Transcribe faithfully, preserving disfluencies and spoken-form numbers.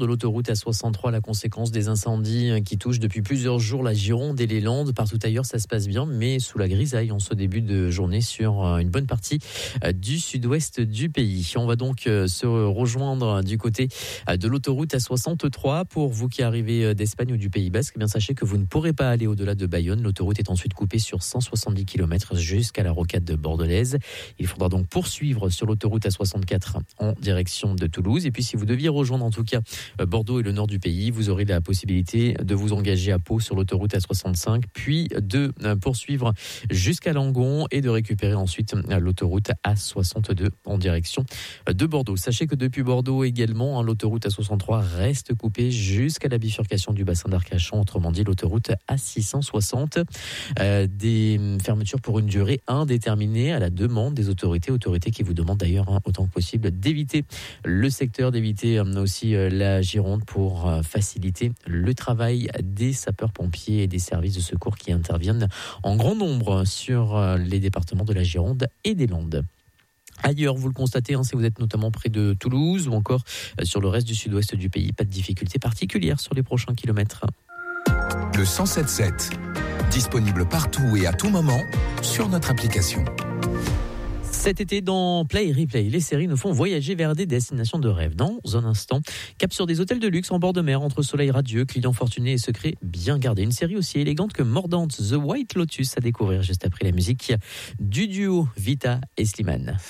de l'autoroute A soixante-trois, la conséquence des incendies qui touchent depuis plusieurs jours la Gironde et les Landes. Partout ailleurs, ça se passe bien, mais sous la grisaille en ce début de journée sur une bonne partie du sud-ouest du pays. On va donc se rejoindre du côté de l'autoroute A soixante-trois. Pour vous qui arrivez d'Espagne ou du Pays Basque, eh bien sachez que vous ne pourrez pas aller au-delà de Bayonne. L'autoroute est ensuite coupée sur cent soixante-dix kilomètres jusqu'à la rocade de bordelaise. Il faudra donc poursuivre sur l'autoroute A soixante-quatre en direction de Toulouse. Et puis si vous deviez rejoindre en tout cas Bordeaux et le nord du pays, vous aurez la possibilité de vous engager à Pau sur l'autoroute A soixante-cinq, puis de poursuivre jusqu'à Langon et de récupérer ensuite l'autoroute A soixante-deux en direction de Bordeaux. Sachez que depuis Bordeaux également, hein, l'autoroute A soixante-trois reste coupée jusqu'à la bifurcation du bassin d'Arcachon, autrement dit l'autoroute A six cent soixante. Euh, des fermetures pour une durée indéterminée à la demande des autorités, autorités qui vous demandent d'ailleurs hein, autant que possible d'éviter le secteur, d'éviter euh, aussi euh, la Gironde pour euh, faciliter le travail des sapeurs-pompiers et des services de secours qui interviennent en grand nombre sur euh, les départements de la Gironde et des Landes. Ailleurs, vous le constatez, hein, si vous êtes notamment près de Toulouse ou encore euh, sur le reste du sud-ouest du pays, pas de difficultés particulières sur les prochains kilomètres. Le cent sept sept, disponible partout et à tout moment sur notre application. Cet été, dans Play Replay, les séries nous font voyager vers des destinations de rêve. Dans un instant, cap sur des hôtels de luxe en bord de mer, entre soleil radieux, clients fortunés et secrets bien gardés. Une série aussi élégante que mordante, The White Lotus, à découvrir juste après la musique du duo Vita et Slimane.